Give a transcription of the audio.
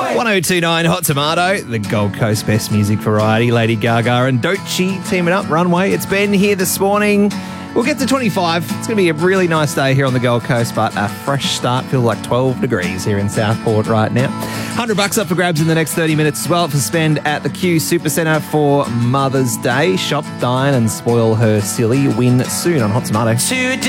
1029 Hot Tomato, the Gold Coast Best Music Variety. Lady Gaga and Doechii teaming up, Runway. It's Ben here this morning. We'll get to 25. It's going to be a really nice day here on the Gold Coast, but a fresh start. Feels like 12 degrees here in Southport right now. $100 up for grabs in the next 30 minutes as well for spend at the Q Supercentre for Mother's Day. Shop, dine and spoil her silly. Win soon on Hot Tomato.